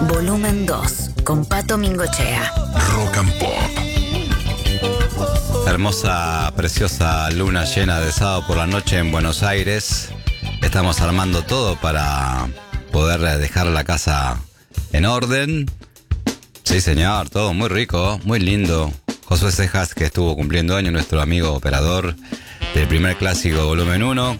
Volumen 2, con Pato Mingochea. Rock and Pop. Hermosa, preciosa luna llena de sábado por la noche en Buenos Aires. Estamos armando todo para poder dejar la casa en orden. Sí, señor, todo muy rico, muy lindo. Josué Cejas, que estuvo cumpliendo años, nuestro amigo operador del primer clásico volumen 1.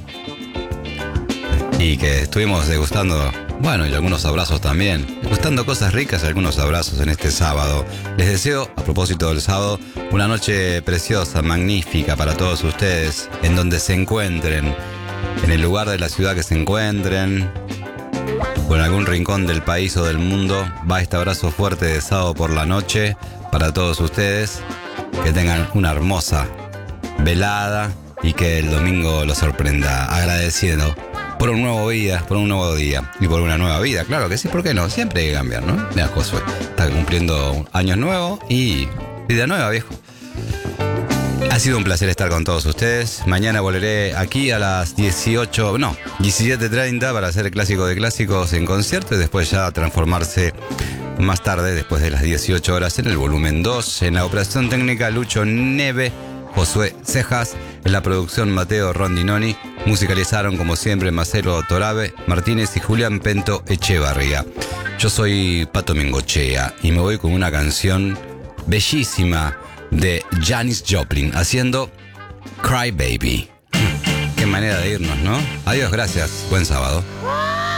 Y que estuvimos degustando, bueno, y algunos abrazos también. Degustando cosas ricas y algunos abrazos en este sábado. Les deseo, a propósito del sábado, una noche preciosa, magnífica para todos ustedes, en donde se encuentren, en el lugar de la ciudad que se encuentren, o en algún rincón del país o del mundo. Va este abrazo fuerte de sábado por la noche para todos ustedes. Que tengan una hermosa velada y que el domingo los sorprenda, agradeciendo por un nuevo día, y por una nueva vida. Claro que sí, ¿por qué no? Siempre hay que cambiar, ¿no? Mira, Josué está cumpliendo años nuevos y vida nueva, viejo. Ha sido un placer estar con todos ustedes. Mañana volveré aquí a las 17:30 para hacer el clásico de clásicos en concierto y después ya transformarse más tarde, después de las 18 horas, en el volumen 2. En la operación técnica, Lucho Neve, Josué Cejas. En la producción, Mateo Rondinoni. Musicalizaron, como siempre, Marcelo Torabe Martínez y Julián Pento Echevarría. Yo soy Pato Mingochea y me voy con una canción bellísima de Janis Joplin, haciendo Cry Baby. Qué manera de irnos, ¿no? Adiós, gracias. Buen sábado.